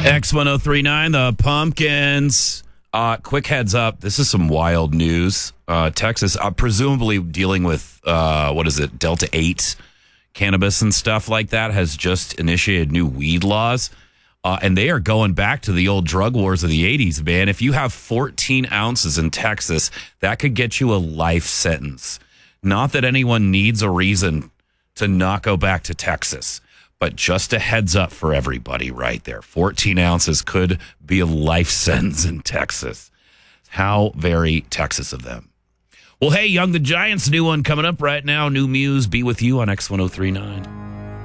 X1039, the Pumpkins. Quick heads up. This is some wild news. Texas, presumably dealing with, Delta 8 cannabis and stuff like that, has just initiated new weed laws. And they are going back to the old drug wars of the 80s, man. If you have 14 ounces in Texas, that could get you a life sentence. Not that anyone needs a reason to not go back to Texas, but just a heads up for everybody right there. 14 ounces could be a life sentence in Texas. How very Texas of them. Well, hey, Young the Giants, new one coming up right now. New Muse, Be With You on X1039.